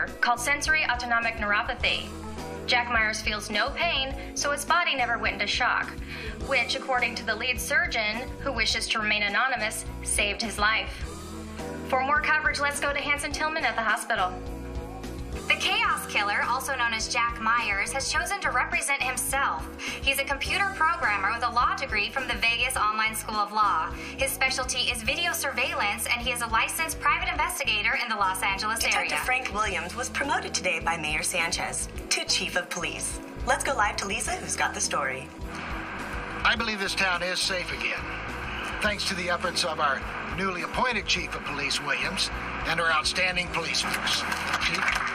called sensory autonomic neuropathy. Jack Myers feels no pain, so his body never went into shock, which, according to the lead surgeon, who wishes to remain anonymous, saved his life. For more coverage, let's go to Hanson Tillman at the hospital. The Chaos Killer, also known as Jack Myers, has chosen to represent himself. He's a computer programmer with a law degree from the Vegas Online School of Law. His specialty is video surveillance, and he is a licensed private investigator in the Los Angeles area. Detective Frank Williams was promoted today by Mayor Sanchez to Chief of Police. Let's go live to Lisa, who's got the story. I believe this town is safe again, thanks to the efforts of our newly appointed Chief of Police, Williams, and our outstanding police force. Chief?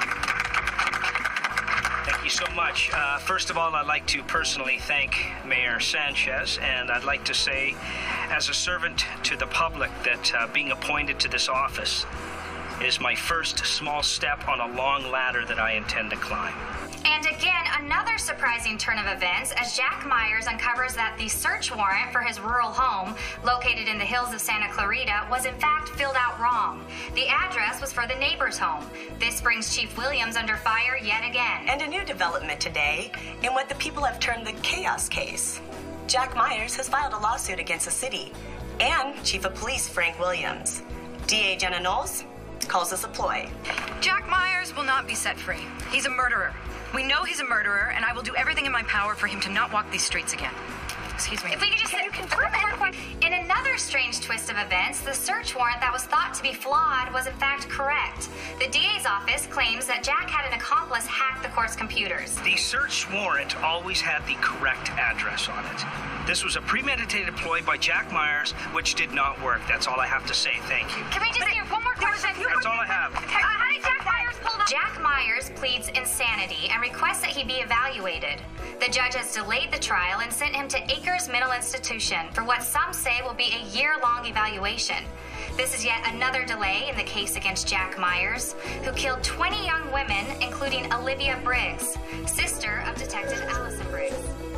Thank you so much. First of all, I'd like to personally thank Mayor Sanchez, and I'd like to say, as a servant to the public, that being appointed to this office is my first small step on a long ladder that I intend to climb. And again, another surprising turn of events as Jack Myers uncovers that the search warrant for his rural home, located in the hills of Santa Clarita, was in fact filled out wrong. The address was for the neighbor's home. This brings Chief Williams under fire yet again. And a new development today in what the people have termed the chaos case. Jack Myers has filed a lawsuit against the city and Chief of Police Frank Williams. DA Jenna Knowles calls this a ploy. Jack Myers will not be set free. He's a murderer. We know he's a murderer, and I will do everything in my power for him to not walk these streets again. Excuse me. If we could just confirm it. In another strange twist of events, the search warrant that was thought to be flawed was in fact correct. The DA's office claims that Jack had an accomplice hack the court's computers. The search warrant always had the correct address on it. This was a premeditated ploy by Jack Myers, which did not work. That's all I have to say. Thank you. Can we just hear one more question? That's all I have. How did Jack Myers pull that? Jack Myers pleads insanity and requests that he be evaluated. The judge has delayed the trial and sent him to Acres Mental Institution for what some say will be a year-long evaluation. This is yet another delay in the case against Jack Myers, who killed 20 young women, including Olivia Briggs, sister of Detective Allison Briggs.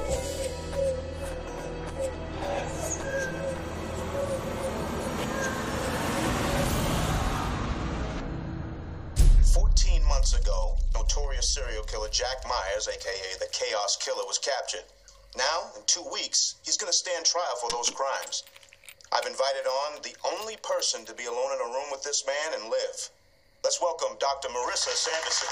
Months ago, notorious serial killer Jack Myers, aka the Chaos Killer, was captured. Now, in 2 weeks, he's going to stand trial for those crimes. I've invited on the only person to be alone in a room with this man and live. Let's welcome Dr. Marissa Sanderson.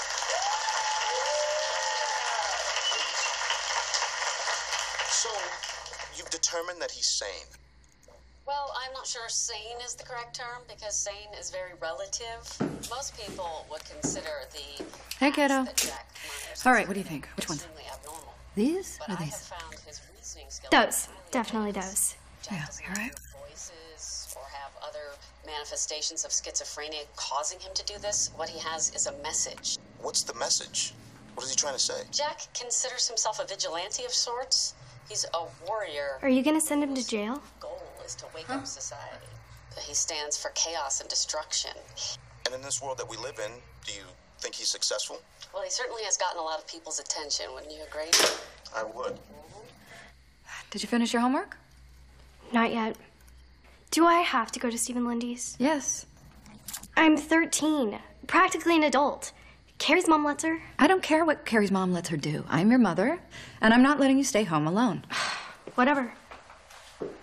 So, you've determined that he's sane? Well, I'm not sure sane is the correct term because sane is very relative. Most people would consider the Hey, kiddo. that Jack Myers All right, what do you think? Which ones? extremely abnormal. These But or I have these? found his reasoning skills. Those. Definitely those. Jack Yeah, doesn't you're right. hear voices or have other manifestations of schizophrenia causing him to do this. What he has is a message. What's the message? What is he trying to say? Jack considers himself a vigilante of sorts. He's a warrior. Are you gonna send him to jail? Goal is to wake up society. He stands for chaos and destruction. And in this world that we live in, do you think he's successful? Well, he certainly has gotten a lot of people's attention, wouldn't you agree? I would. Did you finish your homework? Not yet. Do I have to go to Stephen Lindy's? Yes. I'm 13, practically an adult. Carrie's mom lets her. I don't care what Carrie's mom lets her do. I'm your mother, and I'm not letting you stay home alone. Whatever.